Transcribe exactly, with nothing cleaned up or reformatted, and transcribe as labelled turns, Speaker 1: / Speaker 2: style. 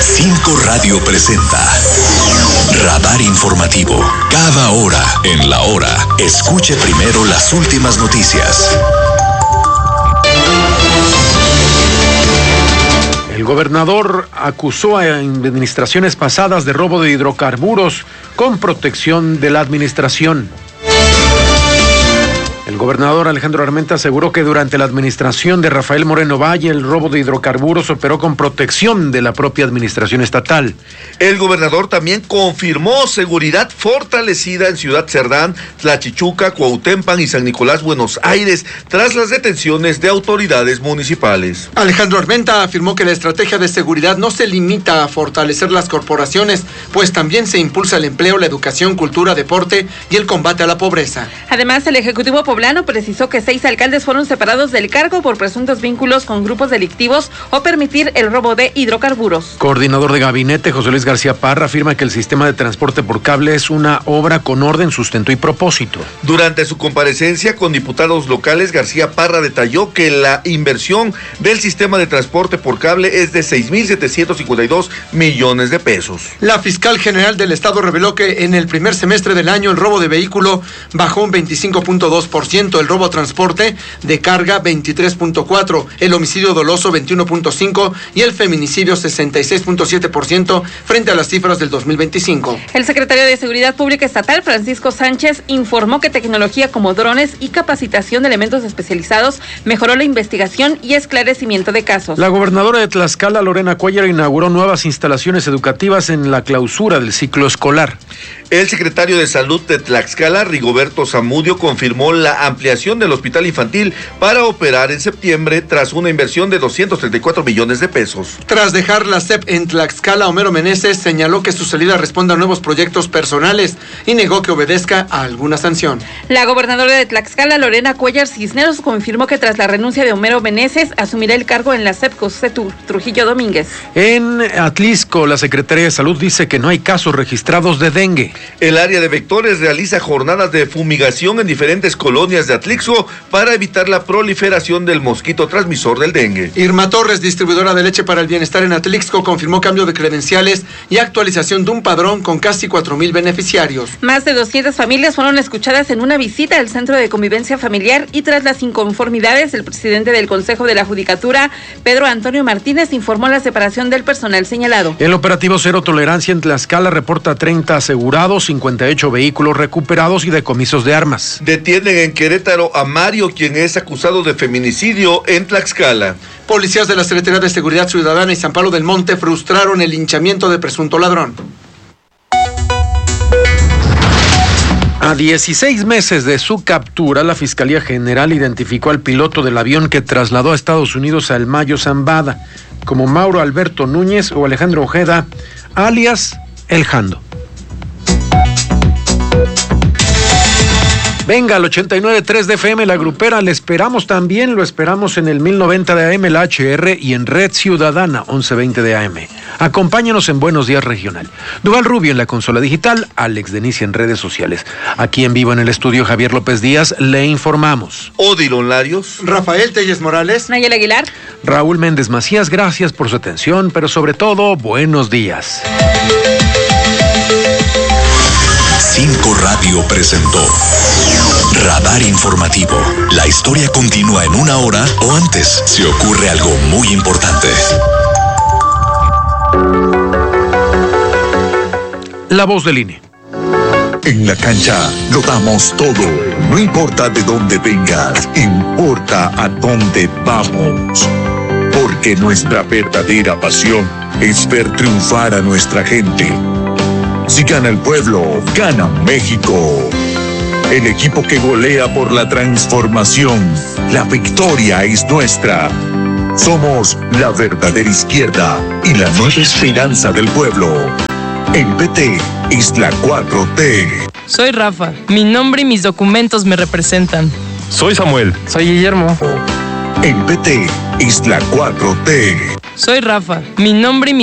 Speaker 1: Cinco Radio presenta Radar Informativo. Cada hora en la hora. Escuche primero las últimas noticias.
Speaker 2: El gobernador acusó a administraciones pasadas de robo de hidrocarburos con protección de la administración. El gobernador Alejandro Armenta aseguró que durante la administración de Rafael Moreno Valle el robo de hidrocarburos operó con protección de la propia administración estatal.
Speaker 3: El gobernador también confirmó seguridad fortalecida en Ciudad Cerdán, Tlachichuca, Cuautempan y San Nicolás, Buenos Aires, tras las detenciones de autoridades municipales.
Speaker 4: Alejandro Armenta afirmó que la estrategia de seguridad no se limita a fortalecer las corporaciones, pues también se impulsa el empleo, la educación, cultura, deporte y el combate a la pobreza.
Speaker 5: Además, el Ejecutivo Poblano precisó que seis alcaldes fueron separados del cargo por presuntos vínculos con grupos delictivos o permitir el robo de hidrocarburos.
Speaker 2: Coordinador de gabinete José Luis García Parra afirma que el sistema de transporte por cable es una obra con orden, sustento y propósito.
Speaker 3: Durante su comparecencia con diputados locales, García Parra detalló que la inversión del sistema de transporte por cable es de seis mil setecientos cincuenta y dos millones de pesos.
Speaker 4: La fiscal general del estado reveló que en el primer semestre del año el robo de vehículo bajó un veinticinco punto dos por ciento, el robo a transporte de carga veintitrés punto cuatro por ciento, el homicidio doloso veintiuno punto cinco por ciento y el feminicidio sesenta y seis punto siete por ciento frente a las cifras del dos mil veinticinco.
Speaker 5: El secretario de Seguridad Pública Estatal, Francisco Sánchez, informó que tecnología como drones y capacitación de elementos especializados mejoró la investigación y esclarecimiento de casos.
Speaker 2: La gobernadora de Tlaxcala, Lorena Cuellar, inauguró nuevas instalaciones educativas en la clausura del ciclo escolar.
Speaker 3: El secretario de Salud de Tlaxcala, Rigoberto Zamudio, confirmó la ampliación del hospital infantil para operar en septiembre tras una inversión de doscientos treinta y cuatro millones de pesos.
Speaker 4: Tras dejar la S E P en Tlaxcala, Homero Meneses señaló que su salida responde a nuevos proyectos personales y negó que obedezca a alguna sanción.
Speaker 5: La gobernadora de Tlaxcala, Lorena Cuellar Cisneros, confirmó que tras la renuncia de Homero Meneses asumirá el cargo en la S E P José Trujillo Domínguez.
Speaker 2: En Atlixco, la Secretaría de Salud dice que no hay casos registrados de dengue.
Speaker 3: El área de vectores realiza jornadas de fumigación en diferentes colonias de Atlixco para evitar la proliferación del mosquito transmisor del dengue.
Speaker 4: Irma Torres, distribuidora de leche para el bienestar en Atlixco, confirmó cambio de credenciales y actualización de un padrón con casi cuatro mil beneficiarios.
Speaker 5: Más de doscientas familias fueron escuchadas en una visita al Centro de Convivencia Familiar y tras las inconformidades, el presidente del Consejo de la Judicatura, Pedro Antonio Martínez, informó la separación del personal señalado.
Speaker 2: El operativo Cero Tolerancia en Tlaxcala reporta treinta asegurados, cincuenta y ocho vehículos recuperados y decomisos de armas.
Speaker 3: Detienen en Querétaro a Mario, quien es acusado de feminicidio en Tlaxcala.
Speaker 4: Policías de la Secretaría de Seguridad Ciudadana y San Pablo del Monte frustraron el linchamiento de presunto ladrón.
Speaker 2: A dieciséis meses de su captura, la Fiscalía General identificó al piloto del avión que trasladó a Estados Unidos a El Mayo Zambada como Mauro Alberto Núñez o Alejandro Ojeda, alias El Jando. Venga, al ochenta y nueve punto tres de F M, La Grupera, le esperamos también, lo esperamos en el mil noventa de A M, la H R, y en Red Ciudadana, once veinte de A M. Acompáñanos en Buenos Días Regional. Duval Rubio en la consola digital, Alex Denicia en redes sociales. Aquí en vivo en el estudio, Javier López Díaz, le informamos.
Speaker 3: Odilon Larios,
Speaker 4: Rafael Telles Morales,
Speaker 5: Nayel Aguilar,
Speaker 2: Raúl Méndez Macías, gracias por su atención, pero sobre todo, buenos días.
Speaker 1: Cinco Radio presentó Radar Informativo. La historia continúa en una hora o antes si ocurre algo muy importante.
Speaker 2: La voz del I N E.
Speaker 6: En la cancha lo damos todo. No importa de dónde vengas, importa a dónde vamos. Porque nuestra verdadera pasión es ver triunfar a nuestra gente. Si gana el pueblo, gana México. El equipo que golea por la transformación. La victoria es nuestra. Somos la verdadera izquierda y la nueva esperanza del pueblo. El P T es la cuatro T.
Speaker 7: Soy Rafa. Mi nombre y mis documentos me representan.
Speaker 8: Soy Samuel.
Speaker 7: Soy Guillermo.
Speaker 6: El P T es la cuatro T.
Speaker 7: Soy Rafa. Mi nombre y mis